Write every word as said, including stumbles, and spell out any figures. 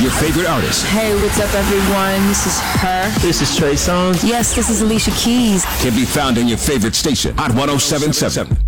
your favorite artists. Hey, what's up, everyone? This is her. This is Trey Songz. Yes, this is Alicia Keys. Can be found in your favorite station, Hot one oh seven point seven.